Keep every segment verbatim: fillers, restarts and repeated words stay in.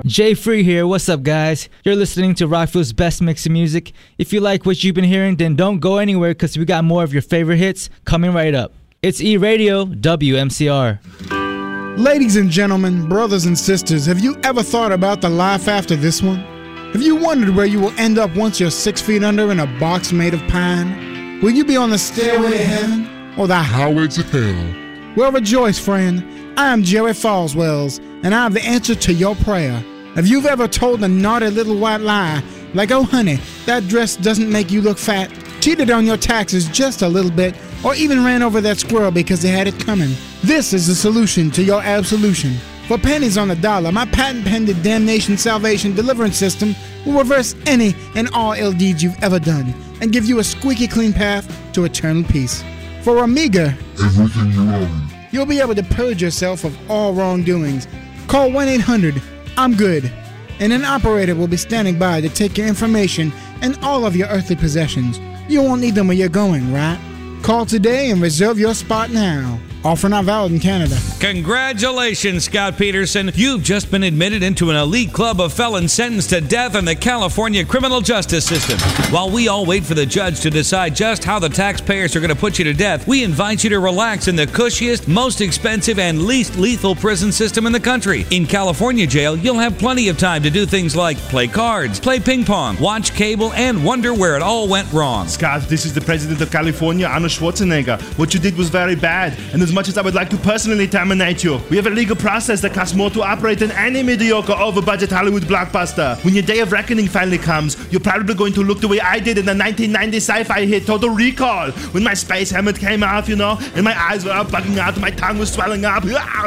Jay Free here. What's up, guys? You're listening to Rockville's best mix of music. If you like what you've been hearing, then don't go anywhere because we got more of your favorite hits coming right up. It's E-Radio, W M C R. Ladies and gentlemen, brothers and sisters, have you ever thought about the life after this one? Have you wondered where you will end up once you're six feet under in a box made of pine? Will you be on the stairway to heaven or the highway to hell? Well, rejoice, friend. I am Jerry Falswells, and I have the answer to your prayer. If you've ever told a naughty little white lie, like, oh honey, that dress doesn't make you look fat, cheated on your taxes just a little bit, or even ran over that squirrel because they had it coming, this is the solution to your absolution. For pennies on the dollar, my patent-pending damnation salvation deliverance system will reverse any and all ill deeds you've ever done and give you a squeaky clean path to eternal peace. For a meager everything you own, you'll be able to purge yourself of all wrongdoings. Call one eight hundred I'm good, and an operator will be standing by to take your information and all of your earthly possessions. You won't need them when you're going, right? Call today and reserve your spot now. Offer not valid in Canada. Congratulations, Scott Peterson. You've just been admitted into an elite club of felons sentenced to death in the California criminal justice system. While we all wait for the judge to decide just how the taxpayers are going to put you to death, we invite you to relax in the cushiest, most expensive, and least lethal prison system in the country. In California jail, you'll have plenty of time to do things like play cards, play ping pong, watch cable, and wonder where it all went wrong. Scott, this is the president of California, Arnold Schwarzenegger. What you did was very bad, and as much as I would like to personally terminate you, we have a legal process that costs more to operate than any mediocre, over-budget Hollywood blockbuster. When your day of reckoning finally comes, you're probably going to look the way I did in the nineteen ninety sci-fi hit Total Recall, when my space helmet came off, you know, and my eyes were all bugging out, and my tongue was swelling up.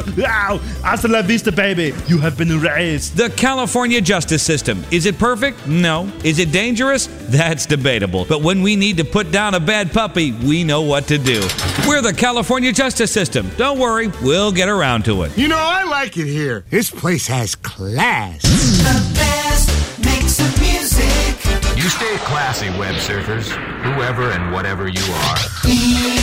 Hasta la vista, baby. You have been erased. The California justice system. Is it perfect? No. Is it dangerous? That's debatable. But when we need to put down a bad puppy, we know what to do. We're the California justice system. Don't worry, we'll get around to it. You know, I like it here. This place has class. The best mix of music. You stay classy, web surfers, whoever and whatever you are. E-